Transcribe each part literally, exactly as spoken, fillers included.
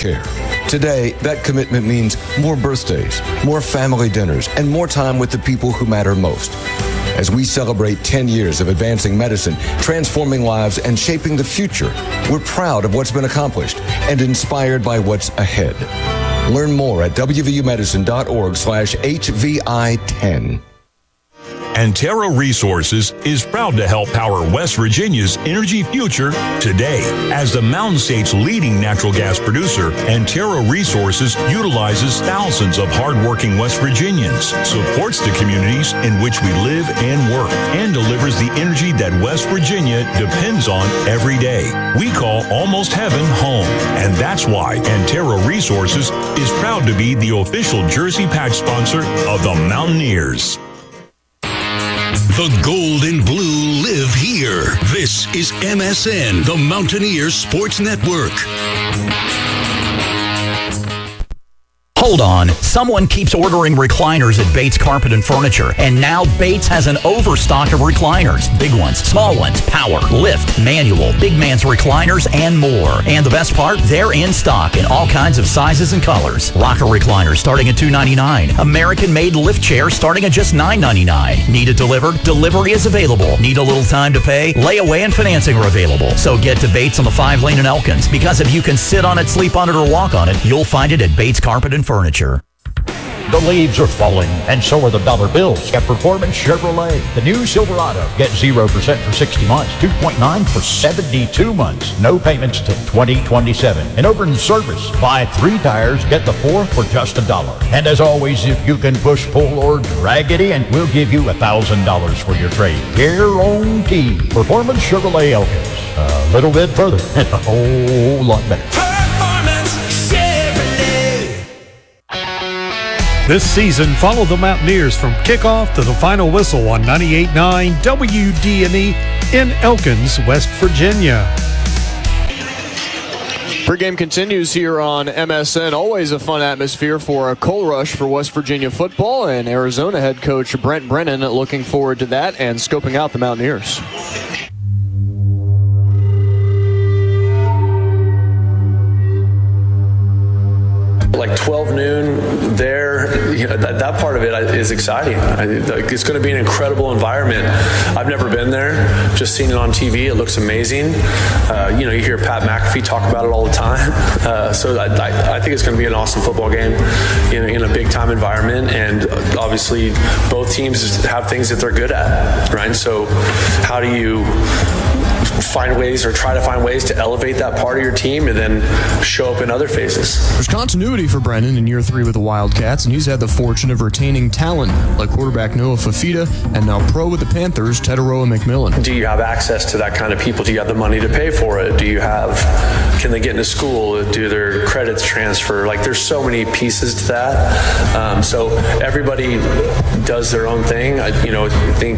care. Today, that commitment means more birthdays, more family dinners, and more time with the people who matter most. As we celebrate ten years of advancing medicine, transforming lives, and shaping the future, we're proud of what's been accomplished and inspired by what's ahead. Learn more at wvumedicine.org slash HVI10. Antero Resources is proud to help power West Virginia's energy future today. As the Mountain State's leading natural gas producer, Antero Resources utilizes thousands of hardworking West Virginians, supports the communities in which we live and work, and delivers the energy that West Virginia depends on every day. We call almost heaven home, and that's why Antero Resources is proud to be the official jersey patch sponsor of the Mountaineers. The gold and blue live here. This is M S N, the Mountaineers Sports Network. Hold on. Someone keeps ordering recliners at Bates Carpet and Furniture, and now Bates has an overstock of recliners. Big ones, small ones, power, lift, manual, big man's recliners, and more. And the best part, they're in stock in all kinds of sizes and colors. Rocker recliners starting at two ninety-nine. American-made lift chairs starting at just nine ninety-nine. Need it delivered? Delivery is available. Need a little time to pay? Layaway and financing are available. So get to Bates on the five lane in Elkins, because if you can sit on it, sleep on it, or walk on it, you'll find it at Bates Carpet and Furniture. The leaves are falling, and so are the dollar bills at Performance Chevrolet. The new Silverado. Get zero percent for sixty months, two point nine for seventy-two months. No payments till twenty twenty-seven. And over in service, buy three tires, get the fourth for just a dollar. And as always, if you can push, pull, or drag it in, we'll give you a thousand dollars for your trade. Guaranteed. Performance Chevrolet Elkins. A little bit further and a whole lot better. This season, follow the Mountaineers from kickoff to the final whistle on ninety-eight point nine W D N E in Elkins, West Virginia. Pregame continues here on M S N. Always a fun atmosphere for a coal rush for West Virginia football, and Arizona head coach Brent Brennan looking forward to that and scoping out the Mountaineers. Like twelve noon there, you know, that, that part of it is exciting. I, it's going to be an incredible environment. I've never been there, just seen it on T V. It looks amazing. Uh, you know, you hear Pat McAfee talk about it all the time. Uh, so I, I, I think it's going to be an awesome football game in, in a big time environment. And obviously both teams have things that they're good at, right? So how do you find ways or try to find ways to elevate that part of your team and then show up in other phases? There's continuity for Brennan in year three with the Wildcats, and he's had the fortune of retaining talent like quarterback Noah Fafita and now pro with the Panthers, Teteroa McMillan. Do you have access to that kind of people? Do you have the money to pay for it? Do you have, can they get into school? Do their credits transfer? Like, there's so many pieces to that. Um, so everybody does their own thing. I, you know, I think,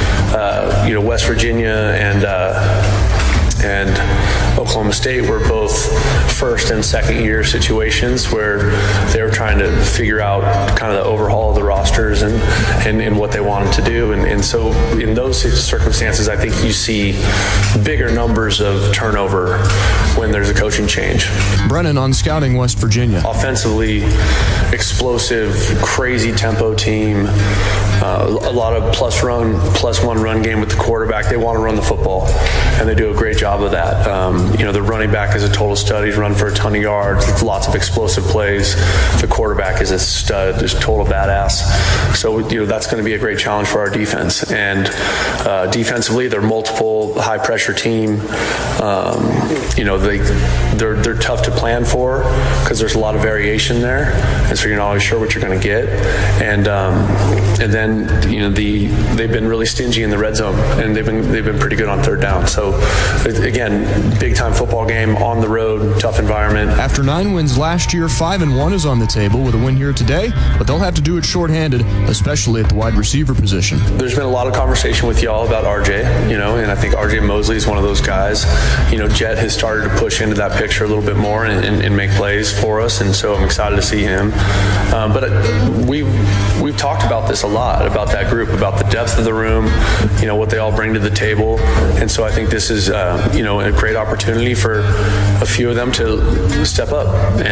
uh, you know, West Virginia and, uh, and Oklahoma State were both first and second year situations where they were trying to figure out kind of the overhaul of the rosters and, and, and what they wanted to do. And, and so in those circumstances, I think you see bigger numbers of turnover when there's a coaching change. Brennan on scouting West Virginia. Offensively, explosive, crazy tempo team. Uh, a lot of plus run, plus one run game with the quarterback. They want to run the football, and they do a great job of that. Um, you know, the running back is a total stud. He's run for a ton of yards, lots of explosive plays. The quarterback is a stud, just total badass. So, you know, that's going to be a great challenge for our defense. And uh, defensively, they're multiple high pressure team. Um, you know, they they're they're tough to plan for because there's a lot of variation there, and so you're not always sure what you're going to get. And um, and then you know the they've been really stingy in the red zone, and they've been they've been pretty good on third down. So again, big time football game on the road, tough environment. After nine wins last year, five and one is on the table with a win here today, but they'll have to do it shorthanded, especially at the wide receiver position. There's been a lot of conversation with y'all about R J, you know, and I think R J Mosley is one of those guys. You know, Jet has started to push into that picture a little bit more and, and, and make plays for us, and so I'm excited to see him. Um, but we've we've talked about this a lot, about that group, about the depth of the room, you know, what they all bring to the table, and so I think this is uh, you know a great opportunity for a few of them to step up. And